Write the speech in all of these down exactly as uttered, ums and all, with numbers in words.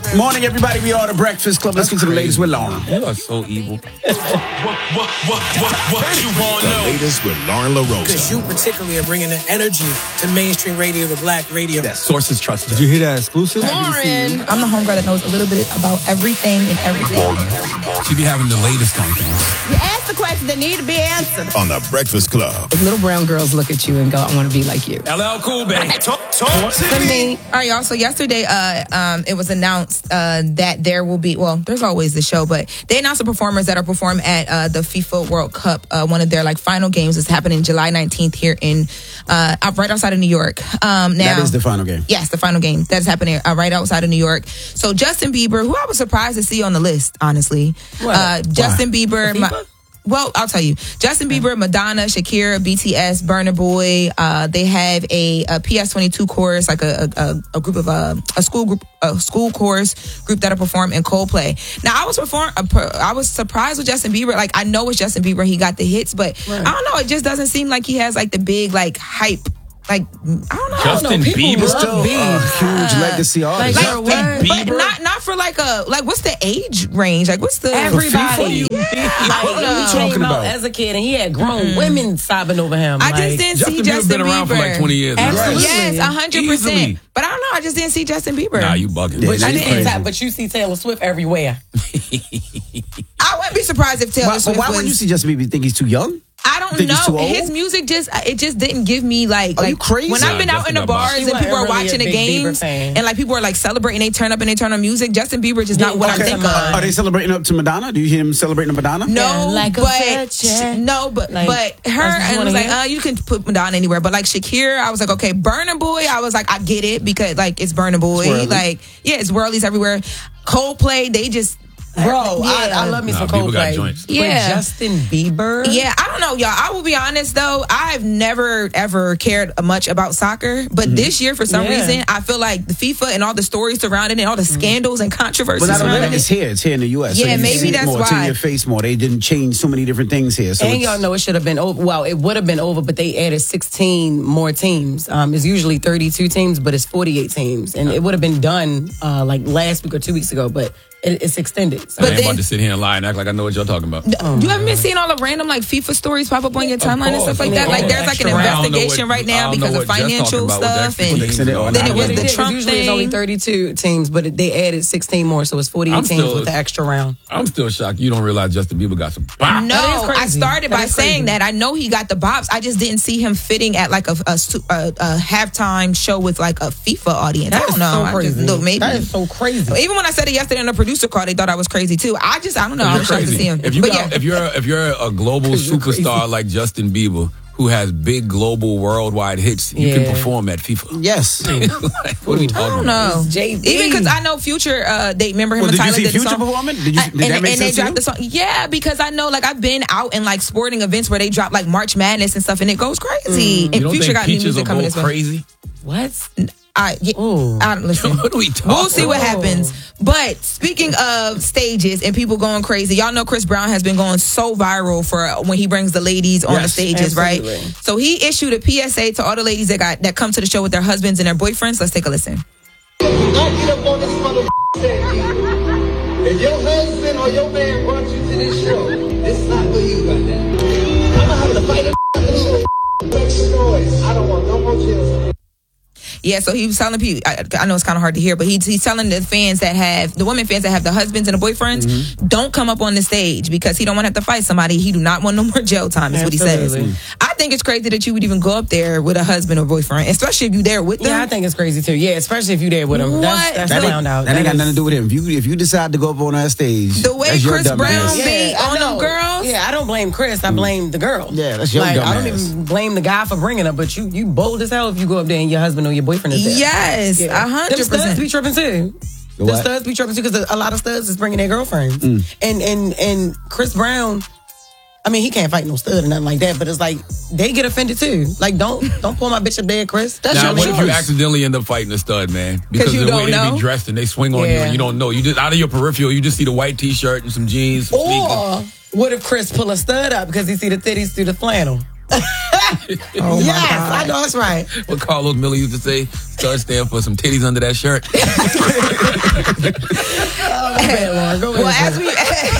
Morning, everybody. We are the Breakfast Club. Let's get to the latest with Lauren. You are so evil. What, what, what, what, what you want to know? The latest with Lauren LaRosa. Because you particularly are bringing the energy to mainstream radio, to black radio. That sources trusted. Did you hear that exclusive? Lauren. I'm the homegirl that knows a little bit about everything and everything. She be having the latest on things. You ask the questions that need to be answered. On the Breakfast Club. If little brown girls look at you and go, I want to be like you. L L Cool, baby. Talk, talk to me. All right, y'all. So yesterday, uh, um, it was announced uh, that there will be, well, there's always the show, but they announced the performers that are performing at uh, the FIFA World Cup. Uh, one of their like final games is happening July nineteenth here in, uh, right outside of New York. Um, now, That is the final game. Yes, the final game that's happening uh, right outside of New York. So Justin Bieber, who I was surprised to see on the list, honestly. What? Uh, Justin Bieber. My, well, I'll tell you. Justin Bieber, Madonna, Shakira, B T S, Burna Boy. Uh, they have a, a P S twenty-two chorus, like a a, a group of uh, a school group, a school chorus group that'll perform in Coldplay. Now, I was perform, uh, I was surprised with Justin Bieber. Like, I know it's Justin Bieber, he got the hits, but right. I don't know. It just doesn't seem like he has like the big like hype. Like, I don't know. Justin Bieber still a huge legacy artist. Like, Justin like, Bieber? but not not for like a like. What's the age range? Like, what's the Everybody. Yeah, Like, What are you he talking came out about? as a kid and he had grown mm. women sobbing over him. I like, just didn't Justin see Bieber's Justin been around Bieber for like twenty years. now. Absolutely. Yes, a hundred percent. Easily. But I don't know. I just didn't see Justin Bieber. Nah, you bugging. Yeah, But, that's I didn't crazy. stop, but you see Taylor Swift everywhere. I wouldn't be surprised if Taylor Why, Swift why was. would you see Justin Bieber? You think he's too young? I don't Think he's too know. old? His music just it just didn't give me like. Are like you crazy? When I've been Nah, out in the Justin got bars boxed. and He people are wasn't really watching a the big Bieber games fan. and like people are like celebrating, they turn up and they turn on music. Justin Bieber just not Yeah, what I okay. think Come of. on. Are they celebrating up to Madonna? Do you hear him celebrating Madonna? No, Yeah, like a but virgin. no, but Like, but her I just and it wanna was like, hear. uh, you can put Madonna anywhere. But like Shakira, I was like, okay, Burna Boy, I was like, I get it because like it's Burna Boy, Swirly. like yeah, it's worldies everywhere. Coldplay, they just. Bro, I, Yeah. I love me Nah, some people got Coldplay. joints. But Yeah. Justin Bieber? Yeah, I don't know, y'all. I will be honest though. I've never ever cared much about soccer, but this year for some Yeah. reason, I feel like the FIFA and all the stories surrounding it, all the scandals and controversies But not only surrounding that, it's it. here. It's here in the U S. Yeah, so you maybe see it that's more. It's in why. your face more. They didn't change so many different things here. So And it's- y'all know it should have been over. Well, it would have been over, but they added sixteen more teams. Um, it's usually thirty-two teams, but it's forty-eight teams. And it would have been done uh, like last week or two weeks ago, but it, it's extended. So I ain't then- about to sit here and lie and act like I know what y'all talking about. You haven't been seeing all the random like FIFA stories pop up on your timeline and course, stuff like of that? Like course. there's like an Extra round. I don't know investigation what- right I now don't know because of what Jeff's talking financial about with stuff extra and things Then it- going then it on. was They the did, 'cause Trump usually it's only thing. thirty-two teams, but they added sixteen more, so it's forty-eight I'm teams still- with the extra round. I'm still shocked you don't realize Justin Bieber got some bop. No, That is crazy. I started That by is crazy. saying that I know he got the bops. I just didn't see him fitting at like a a, stu- a, a halftime show with like a FIFA audience. I That don't is know. so I crazy. just look, maybe That is so crazy. even when I said it yesterday on the producer call, they thought I was crazy too. I just I don't know. I You're was shocked to crazy. see him. If you but got, yeah, if you're if you're a global superstar like Justin Bieber who has big global worldwide hits, you can Yeah. perform at FIFA. yes. Like, what are we I talking don't about? know. It's Jay-Z. Even because I know Future, uh, they remember him Well, and did you Tyler see did the Future song. performing? Did you- Uh, did and, that make and sense they to dropped the song. Yeah, because I know, like, I've been out in like sporting events where they drop like March Madness and stuff, and it goes crazy. You And don't Future think got new Peaches music will coming go as well. crazy? What? I, yeah, Ooh. I don't listen. What are we talking We'll see what about? happens. But speaking of stages and people going crazy, y'all know Chris Brown has been going so viral for when he brings the ladies on the Yes, stages, absolutely. right? So he issued a P S A to all the ladies that got that come to the show with their husbands and their boyfriends. Let's take a listen. I get up on this motherfucking stage. If your husband or your man brought you to this show, this is not for you, goddamn. I'm having to fight the show. Make some noise. I don't want no more chills. Yeah, so he was telling people, I, I know it's kind of hard to hear, but he, he's telling the fans that have, the women fans that have the husbands and the boyfriends, Mm-hmm. don't come up on the stage because he don't want to have to fight somebody. He do not want no more jail time, is what he says. Absolutely. I think it's crazy that you would even go up there with a husband or boyfriend, especially if you there with them. Yeah, I think it's crazy too. Yeah, especially if you there with him. What? That's, that's That found out. ain't, that ain't got is- nothing to do with him. If you if you decide to go up on that stage, The way that's your Chris dumb Brown ass. be I on them know. girls. Yeah, I don't blame Chris. I blame the girl. Yeah, that's your like, dumb I don't ass. even blame the guy for bringing her, but you you bold as hell if you go up there and your husband or your boyfriend is there. Yes, a Yeah. hundred Them studs percent. be tripping too. The The what? studs be tripping too because a lot of studs is bringing their girlfriends. And and and Chris Brown, I mean, he can't fight no stud or nothing like that, but it's like they get offended too. Like, don't don't pull my bitch up there, Chris. That's Now, your what if you choice. accidentally end up fighting a stud, man? Because you of the don't way they know? be dressed and they swing on you Yeah. and you don't know. You just out of your peripheral, you just see the white t-shirt and some jeans, some sneakers. Or what if Chris pull a stud up because he see the titties through the flannel? Oh yes, I know that's right. What Carlos Miller used to say, start stand for some titties under that shirt. Oh, man, Lauren, go Well, ahead. as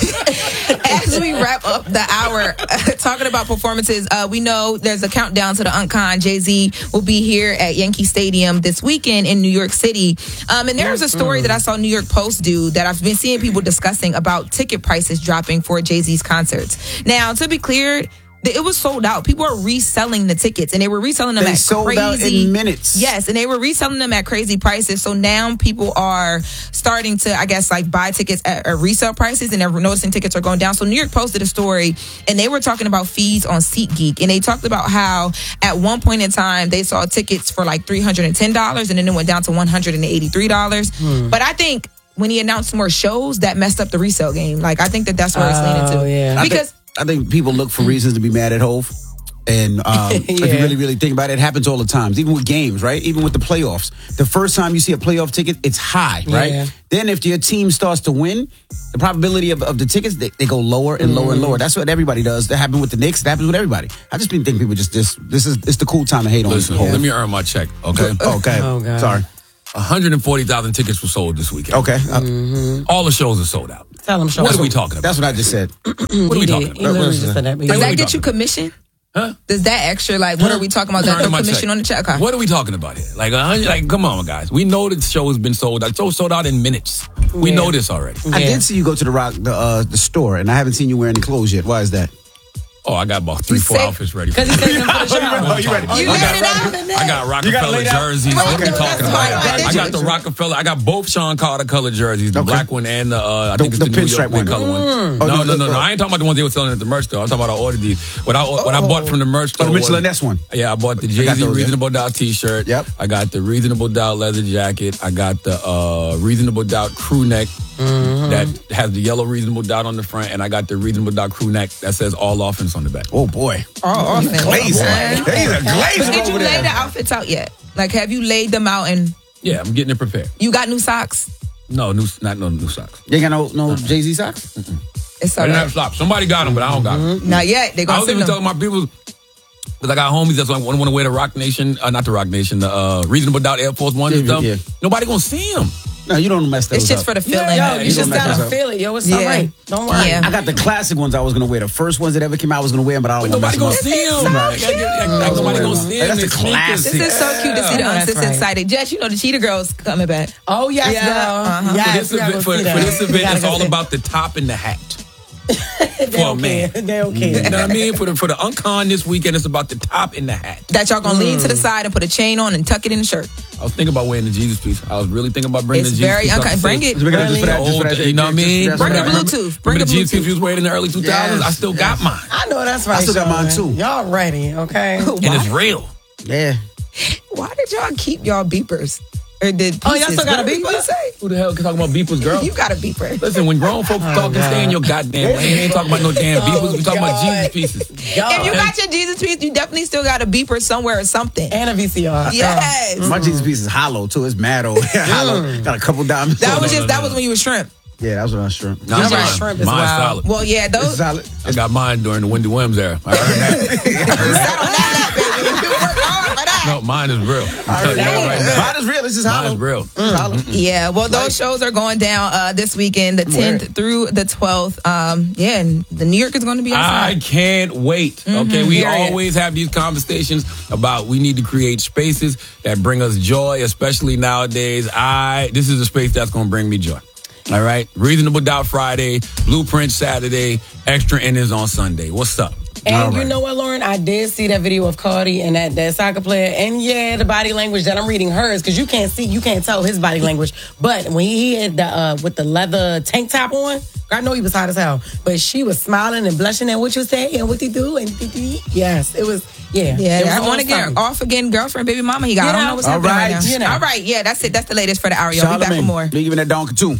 we as we wrap up the hour uh, talking about performances, uh, we know there's a countdown to the UNCON. Jay-Z will be here at Yankee Stadium this weekend in New York City. Um, and there's a story that I saw New York Post do that I've been seeing people discussing about ticket prices dropping for Jay-Z's concerts. Now, to be clear, it was sold out. People are reselling the tickets, and they were reselling them They at sold crazy out in minutes. Yes, and they were reselling them at crazy prices. So now people are starting to, I guess, like buy tickets at, at resale prices, and they're noticing tickets are going down. So New York posted a story, and they were talking about fees on SeatGeek, and they talked about how at one point in time they saw tickets for like three hundred ten dollars, and then it went down to one hundred eighty-three dollars. Hmm. But I think when he announced more shows, that messed up the resale game. Like I think that that's where it's leaning to. Oh, yeah. Because I think people look for reasons to be mad at Hov. And um, if you really, really think about it, it happens all the time. Even with games, right? Even with the playoffs. The first time you see a playoff ticket, it's high, right? Yeah. Then if your team starts to win, the probability of, of the tickets, they, they go lower and lower and lower. That's what everybody does. That happened with the Knicks. That happens with everybody. I just been thinking people just, just this is it's the cool time to hate on. Listen, Hov. let me earn my check, okay? Okay. Oh, God. Sorry. one hundred forty thousand tickets were sold this weekend. Okay. Uh, Mm-hmm. All the shows are sold out. Tell him, show What us. are we talking about? That's what I just said. What are we talking He about? literally just said that. but does yeah. that we get you talking commission? Huh? Does that extra, like, what are we talking about? That Earning no my commission check. on the check? Okay. What are we talking about here? Like, a hundred, like, come on, guys. We know that the show has been sold out. The show sold out in minutes. We Yeah. know this already. I Yeah. did see you go to the rock the uh, the store, and I haven't seen you wearing any clothes yet. Why is that? Oh, I got about three, You four say- outfits ready. For Because he you. said him for the show. Oh, you ready? You I laid got, it out. I got Rockefeller laid out? jerseys. What are we Okay, talking that's about? fine. I, Did I you? got the Rockefeller. I got both Sean Carter color jerseys, the Okay. black one and the uh, I The- think it's the the, New pinstripe York one. one. color one. Oh, No, no, no, no, the- no. I ain't talking about the ones they were selling at the merch store. I'm talking about I ordered these. What I what I bought from the merch store. Oh, the Mitchell was- and Ness one. Yeah, I bought the got Jay-Z those, yeah. Reasonable Doubt T-shirt. Yep. I got the Reasonable Doubt leather jacket. I got the uh, Reasonable Doubt crew neck that has the yellow Reasonable Doubt on the front, and I got the Reasonable Doubt crew neck that says all offense on the back. Oh boy. Oh, offense. Glazing. Oh, boy. He's a But glazer did you over lay there. the outfits out yet? Like, have you laid them out and Yeah, I'm getting it prepared. you got new socks? No, new, not no new socks. You ain't got no no Jay Z socks? It's I all didn't right. have socks. Somebody got them, but I don't got them. Not yet. They I gonna was send even them. telling my people, because I got homies that's like, want to wear the Rock Nation, uh, not the Rock Nation, the uh, Reasonable Doubt Air Force One and Yeah, stuff. yeah. Nobody gonna see them. No, you don't mess those It's just up. for the feeling. Yo, you you don't just mess gotta us up. feel it. Yo, it's Yeah. all right. Don't worry. Yeah. I got the classic ones I was gonna wear. The first ones that ever came out I was gonna wear them, but I don't But want to nobody mess gonna them up. see them. Right. Like, like, nobody gonna see them. That's the It's sneakers. classic. This is so cute to see the Yeah, that's Unsits right. excited. Jess, you know the Cheetah Girls coming back. Oh, yes, Yeah, girl. uh-huh. Yes, For this we gotta event, go for, see for that. this We event gotta it's go all see about the top and the hat. it. They for a don't care. man. They don't care. You know what I mean? For the for the Uncon this weekend, it's about the top and the hat. That y'all gonna lean to the side and put a chain on and tuck it in the shirt. I was thinking about wearing the Jesus piece. I was really thinking about bringing It's the Jesus very piece. up unkind. to Bring say- it. We're gonna just for that, just for Old, that, you know what I mean? just Bring for the that. Bluetooth. Bring Remember the the Jesus piece Bluetooth. you was wearing in the early two thousands? Yes, I still yes. got mine. I know that's right. I still got Sean. mine, too. Y'all ready, okay? And it's real. Yeah. Why did y'all keep y'all beepers? Or did Oh, y'all pieces? still got a What did beeper? you say? Who the hell can talk about beepers, girl? You got a beeper. Listen, when grown folks talking, stay in your goddamn lane. They ain't talking about no damn beepers. We talking about God. Jesus pieces. If you got your Jesus piece, you definitely still got a beeper somewhere or something. And a V C R. Yes. My Jesus piece is hollow too. It's mad old. hollow. Got a couple diamonds. That No, was no, just no, that no. was when you were shrimp. Yeah, that was what I was sure. Nah, Your mine, shrimp is mine's wild. solid. Well, yeah, It's those. solid. I got mine during the Wendy Williams era. I heard that. Sat on that lap, baby. You worked hard for that. No, mine is real. I'm telling you right now. Mine is real. This is Mine hollow. is real. It's hollow. Yeah, well, those shows are going down uh, this weekend, the tenth through the twelfth. Um, yeah, and the New York is going to be I outside. can't wait. Okay, we period. always have these conversations about we need to create spaces that bring us joy, especially nowadays. I this is a space that's going to bring me joy. All right, Reasonable Doubt Friday, Blueprint Saturday, Extra Innings on Sunday. What's up? And All you right. know what, Lauren? I did see that video of Cardi and that, that soccer player. And yeah, the body language that I'm reading hers, because you can't see, you can't tell his body language. But when he had the uh, with the leather tank top on, I know he was hot as hell. But she was smiling and blushing at what you say and what he do. And yes, it was, yeah. Yeah, it was I want to on get something. off again, girlfriend, baby mama. He got. You I don't know? know what's All happening right, right, now. you know. All right, yeah, that's it. That's the latest for the hour. Y'all be back for Charlamagne, more. they giving that donkey too.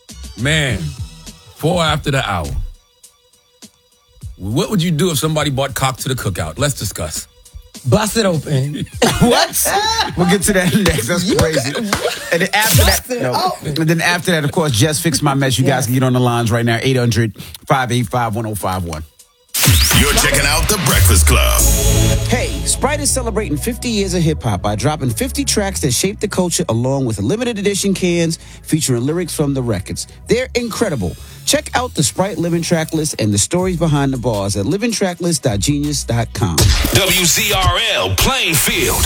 Man, four after the hour. What would you do if somebody bought cock to the cookout? Let's discuss. Bust it open. What? We'll get to that next. That's crazy. And then after that, it no. open. And then after that, of course, Just Fix My Mess. You guys can get on the lines right now. eight hundred, five eight five, one oh five one. You're checking out The Breakfast Club. Hey, Sprite is celebrating fifty years of hip hop by dropping fifty tracks that shaped the culture along with limited edition cans featuring lyrics from the records. They're incredible. Check out the Sprite Living Track List and the stories behind the bars at living track list dot genius dot com. W Z R L Plainfield.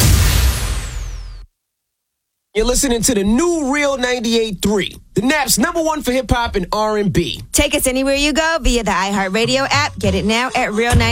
You're listening to the new Real ninety-eight point three, the Nap's number one for hip hop and R and B. Take us anywhere you go via the iHeartRadio app. Get it now at Real ninety-eight.